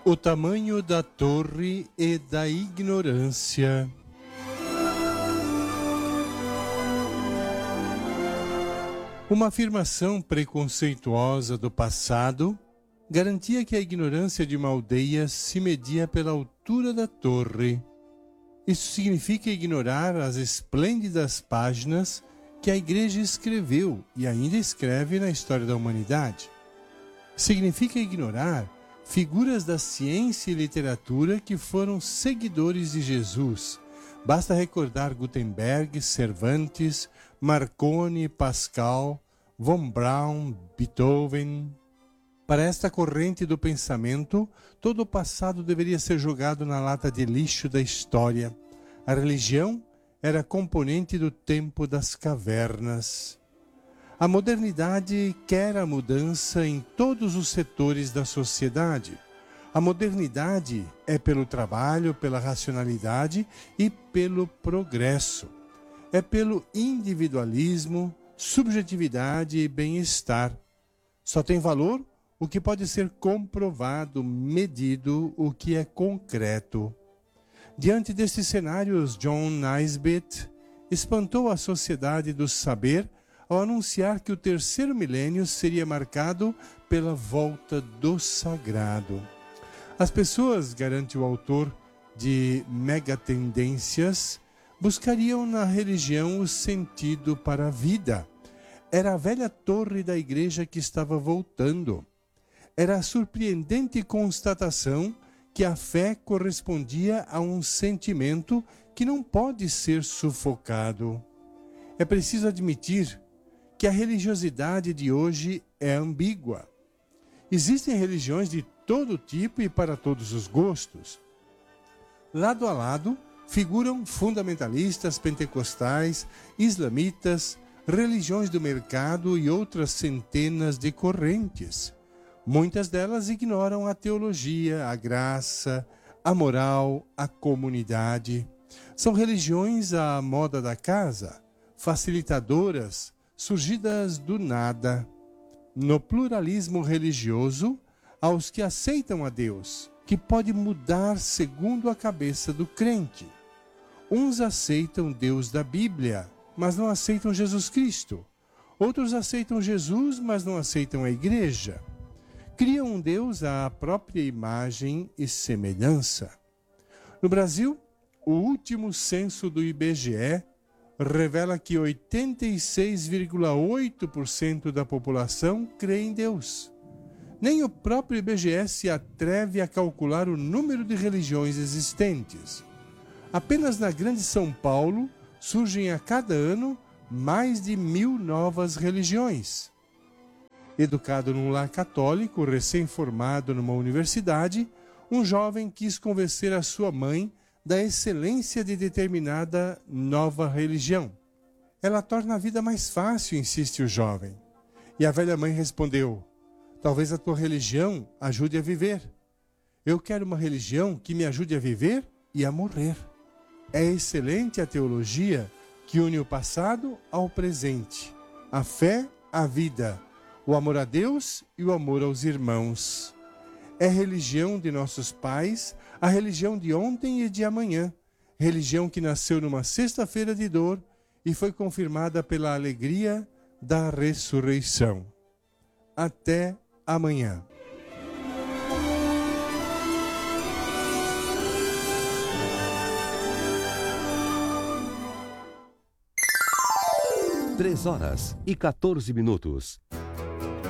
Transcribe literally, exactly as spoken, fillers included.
O tamanho da torre e da ignorância. Uma afirmação preconceituosa do passado garantia que a ignorância de uma aldeia se media pela altura da torre. Isso significa ignorar as esplêndidas páginas que a Igreja escreveu e ainda escreve na história da humanidade. Significa ignorar figuras da ciência e literatura que foram seguidores de Jesus. Basta recordar Gutenberg, Cervantes, Marconi, Pascal, von Braun, Beethoven. Para esta corrente do pensamento, todo o passado deveria ser jogado na lata de lixo da história. A religião era componente do tempo das cavernas. A modernidade quer a mudança em todos os setores da sociedade. A modernidade é pelo trabalho, pela racionalidade e pelo progresso. É pelo individualismo, subjetividade e bem-estar. Só tem valor o que pode ser comprovado, medido, o que é concreto. Diante destes cenários, John Naisbitt espantou a sociedade do saber ao anunciar que o terceiro milênio seria marcado pela volta do sagrado. As pessoas, garante o autor de Megatendências, buscariam na religião o sentido para a vida. Era a velha torre da igreja que estava voltando. Era a surpreendente constatação que a fé correspondia a um sentimento que não pode ser sufocado. É preciso admitir que a religiosidade de hoje é ambígua. Existem religiões de todo tipo e para todos os gostos. Lado a lado figuram fundamentalistas, pentecostais, islamitas, religiões do mercado e outras centenas de correntes. Muitas delas ignoram a teologia, a graça, a moral, a comunidade. São religiões à moda da casa, facilitadoras, surgidas do nada. No pluralismo religioso, aos que aceitam a Deus, que pode mudar segundo a cabeça do crente. Uns aceitam Deus da Bíblia, mas não aceitam Jesus Cristo. Outros aceitam Jesus, mas não aceitam a igreja. Criam um Deus à própria imagem e semelhança. No Brasil, o último censo do I B G E revela que oitenta e seis vírgula oito por cento da população crê em Deus. Nem o próprio I B G E se atreve a calcular o número de religiões existentes. Apenas na Grande São Paulo surgem a cada ano mais de mil novas religiões. Educado num lar católico, recém-formado numa universidade, um jovem quis convencer a sua mãe da excelência de determinada nova religião. Ela torna a vida mais fácil, insiste o jovem. E a velha mãe respondeu: talvez a tua religião ajude a viver. Eu quero uma religião que me ajude a viver e a morrer. É excelente a teologia que une o passado ao presente, a fé à vida, o amor a Deus e o amor aos irmãos. É religião de nossos pais, a religião de ontem e de amanhã, religião que nasceu numa sexta-feira de dor e foi confirmada pela alegria da ressurreição. Até amanhã. Três horas e quatorze minutos.